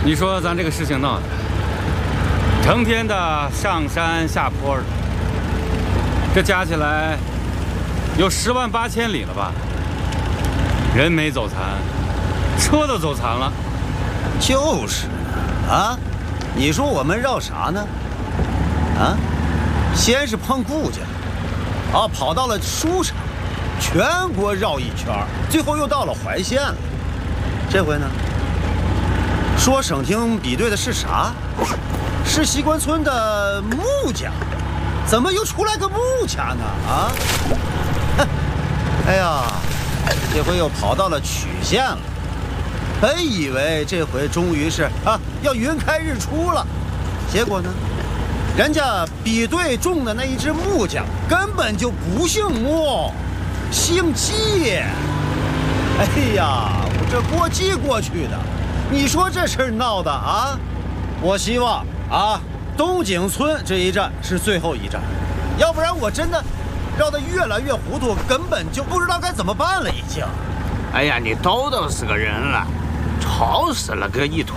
你说咱这个事情闹的，成天的上山下坡的，这加起来有10万8千里了吧？人没走残，车都走残了。 就是啊，你说我们绕啥呢？啊，先是碰顾家，啊，跑到了舒城，全国绕一圈，最后又到了怀县了。这回呢，说省厅比对的是啥？是西关村的穆家，怎么又出来个穆家呢？啊，哎呀，这回又跑到了曲县了。本以为这回终于是要云开日出了，结果呢，人家比对中的那一只木匠根本就不姓穆，姓季。哎呀，我这过继过去的，你说这事儿闹的啊！我希望东井村这一站是最后一站，要不然我真的绕得越来越糊涂，根本就不知道该怎么办了已经。 哎呀，你都是个人了，吵死了个一坨。